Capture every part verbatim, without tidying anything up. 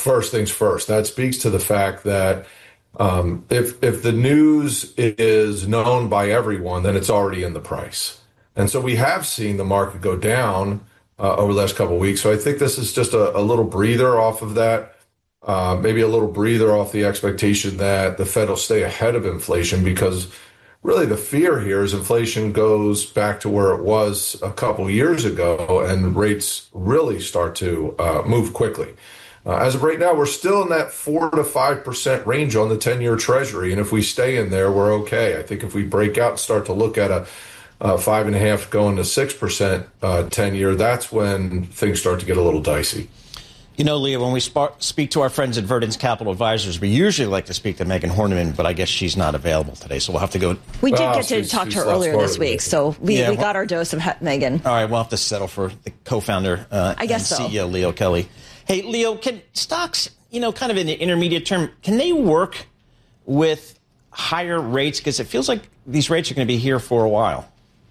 first things first. That speaks to the fact that um, if if the news is known by everyone, then it's already in the price. And so we have seen the market go down uh, over the last couple of weeks. So I think this is just a, a little breather off of that. Uh, maybe a little breather off the expectation that the Fed will stay ahead of inflation, because really the fear here is inflation goes back to where it was a couple years ago and rates really start to uh, move quickly. Uh, as of right now, we're still in that four to five percent range on the ten-year Treasury. And if we stay in there, we're okay. I think if we break out and start to look at a uh, five and a half going to six percent uh, ten-year, that's when things start to get a little dicey. You know, Leah, when we sp- speak to our friends at Verdant's Capital Advisors, we usually like to speak to Megan Horniman, but I guess she's not available today, so we'll have to go. We did oh, get to talk to her earlier this week, so we, yeah, we got our dose of he- Megan. All right, we'll have to settle for the co-founder uh, I guess and so. C E O, Leo Kelly. Hey, Leo, can stocks, you know, kind of in the intermediate term, can they work with higher rates? Because it feels like these rates are going to be here for a while.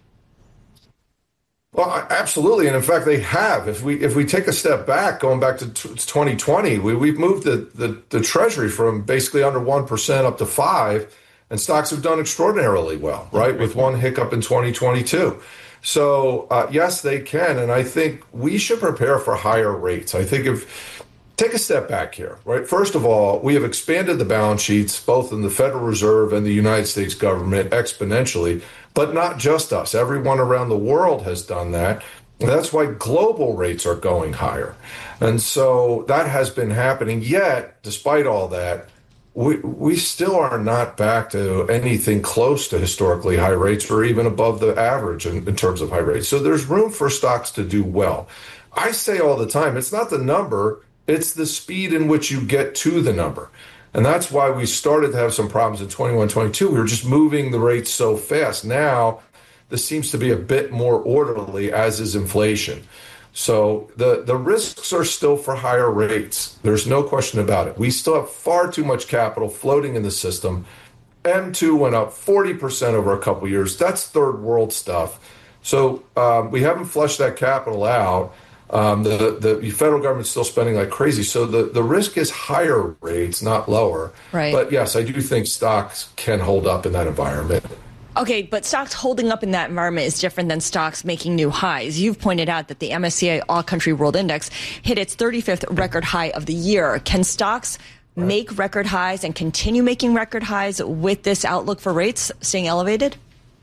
Well, absolutely, and in fact, they have. If we if we take a step back, going back to twenty twenty, we we've moved the the, the Treasury from basically under one percent up to five, and stocks have done extraordinarily well, right? With one hiccup in twenty twenty-two. So uh, yes, they can, and I think we should prepare for higher rates. I think if take a step back here, right? First of all, we have expanded the balance sheets both in the Federal Reserve and the United States government exponentially. But not just us. Everyone around the world has done that. And that's why global rates are going higher. And so that has been happening. Yet, despite all that, we we still are not back to anything close to historically high rates or even above the average in, in terms of high rates. So there's room for stocks to do well. I say all the time, it's not the number, it's the speed in which you get to the number. And that's why we started to have some problems in twenty-one, twenty-two. We were just moving the rates so fast. Now, this seems to be a bit more orderly, as is inflation. So the, the risks are still for higher rates. There's no question about it. We still have far too much capital floating in the system. M two went up forty percent over a couple of years. That's third world stuff. So um, we haven't flushed that capital out. Um, the, the federal government's still spending like crazy. So the, the risk is higher rates, not lower. Right. But yes, I do think stocks can hold up in that environment. Okay, but stocks holding up in that environment is different than stocks making new highs. You've pointed out that the M S C I All Country World Index hit its thirty-fifth record high of the year. Can stocks right. make record highs and continue making record highs with this outlook for rates staying elevated?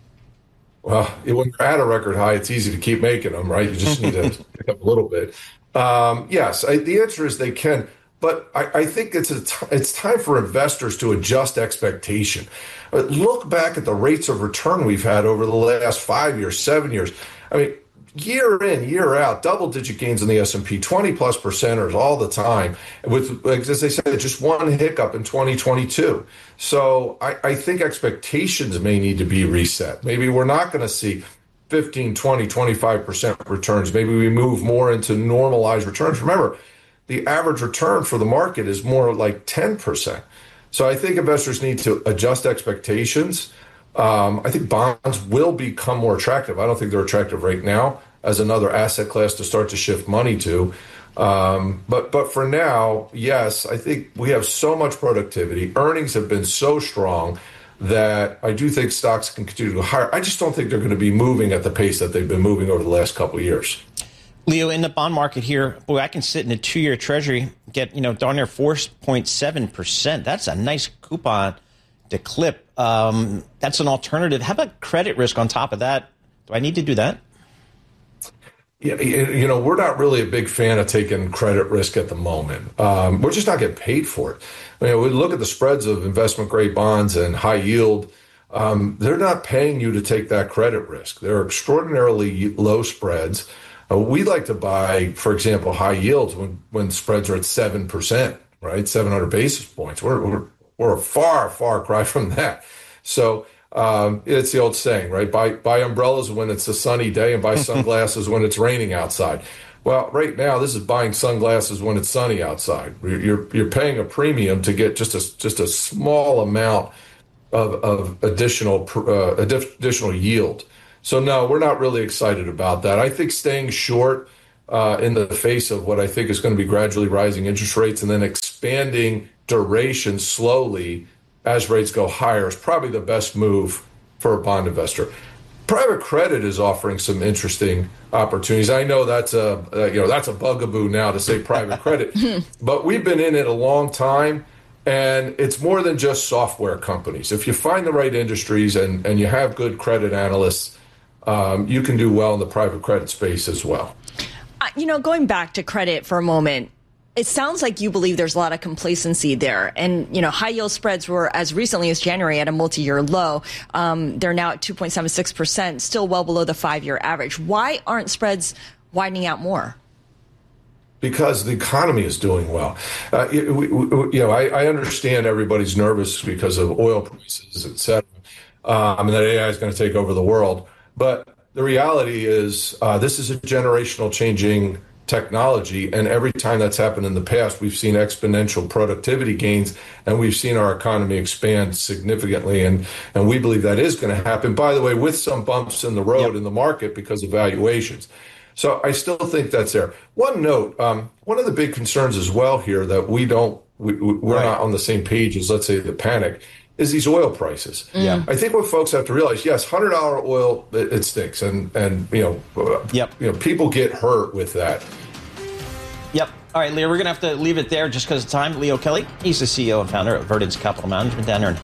Well, when you're at a record high, it's easy to keep making them, right? You just need to pick up a little bit. Um, yes, I, the answer is they can. But I, I think it's a t- it's time for investors to adjust expectation. Look back at the rates of return we've had over the last five years, seven years. I mean, year in, year out, double-digit gains in the S and P, twenty-plus percenters all the time. With, as I said, just one hiccup in twenty twenty-two. So I, I think expectations may need to be reset. Maybe we're not going to see fifteen, twenty, twenty-five percent returns. Maybe we move more into normalized returns. Remember, the average return for the market is more like ten percent. So I think investors need to adjust expectations. Um, I think bonds will become more attractive. I don't think they're attractive right now as another asset class to start to shift money to. Um, but but for now, yes, I think we have so much productivity. Earnings have been so strong that I do think stocks can continue to go higher. I just don't think they're going to be moving at the pace that they've been moving over the last couple of years. Leo, in the bond market here, boy, I can sit in a two-year Treasury, get, you know, darn near four point seven percent. That's a nice coupon to clip. Um, that's an alternative. How about credit risk on top of that? Do I need to do that? Yeah, you know, we're not really a big fan of taking credit risk at the moment. Um, we're just not getting paid for it. I mean, we look at the spreads of investment-grade bonds and high yield. Um, they're not paying you to take that credit risk. They're extraordinarily low spreads. Uh, we like to buy, for example, high yields when, when spreads are at seven percent, right? seven hundred basis points. We're, we're, we're a far, far cry from that. So um, it's the old saying, right? Buy, buy umbrellas when it's a sunny day and buy sunglasses when it's raining outside. Well, right now, this is buying sunglasses when it's sunny outside. You're, you're paying a premium to get just a, just a small amount of, of additional, uh, additional yield. So, no, we're not really excited about that. I think staying short uh, in the face of what I think is going to be gradually rising interest rates and then expanding duration slowly as rates go higher is probably the best move for a bond investor. Private credit is offering some interesting opportunities. I know that's a uh, you know that's a bugaboo now to say private credit, but we've been in it a long time, and it's more than just software companies. If you find the right industries and, and you have good credit analysts, um, you can do well in the private credit space as well. Uh, you know, going back to credit for a moment, it sounds like you believe there's a lot of complacency there. And, you know, high yield spreads were as recently as January at a multi-year low. Um, they're now at two point seven six percent, still well below the five-year average. Why aren't spreads widening out more? Because the economy is doing well. Uh, you, we, you know, I, I understand everybody's nervous because of oil prices, et cetera, um, and that A I is going to take over the world. But the reality is uh, this is a generational changing technology, and every time that's happened in the past, we've seen exponential productivity gains, and we've seen our economy expand significantly, and and we believe that is going to happen, by the way, with some bumps in the road yep. in the market because of valuations. So I still think that's there. One note, um, one of the big concerns as well here that we don't, we, we're right. not on the same page as, let's say, the panic, is these oil prices. Yeah. I think what folks have to realize, yes, one hundred dollars oil, it, it stinks. And, and you know, uh, yep. you know, people get hurt with that. Yep. All right, Leo, we're going to have to leave it there just because of time. Leo Kelly, he's the C E O and founder of Verdence Capital Management down here in